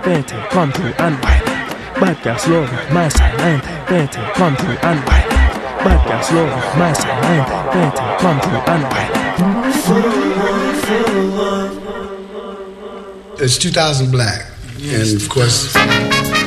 Betty, come through and wine. Bad girls love my side, ain't they? Betty, come through and wine. Bad girls love my side, ain't they? Betty, come through and wine. It's 2000 Black, and of course